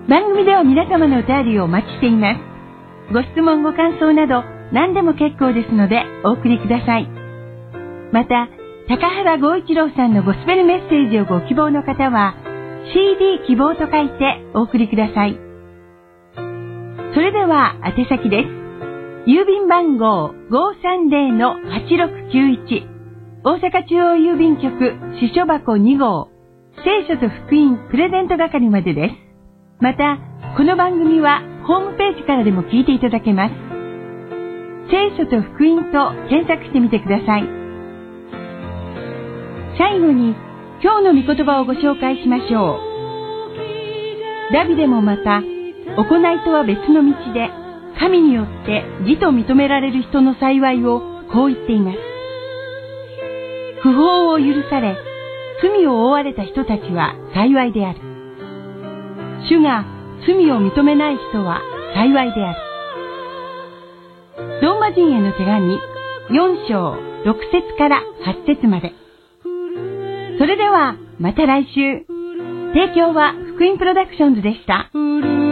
番組では皆様のお便りをお待ちしています。ご質問ご感想など何でも結構ですのでお送りください。また、高原剛一郎さんのゴスペルメッセージをご希望の方は CD 希望と書いてお送りください。それでは宛先です。郵便番号 530-8691 大阪中央郵便局支所箱2号聖書と福音プレゼント係までです。また、この番組はホームページからでも聞いていただけます。聖書と福音と検索してみてください。最後に今日の御言葉をご紹介しましょう。ダビデもまた、行いとは別の道で神によって義と認められる人の幸いをこう言っています。不法を許され、罪を負われた人たちは幸いである。主が罪を認めない人は幸いである。ローマ人への手紙4章6節から8節まで。それではまた来週。提供は福音プロダクションズでした。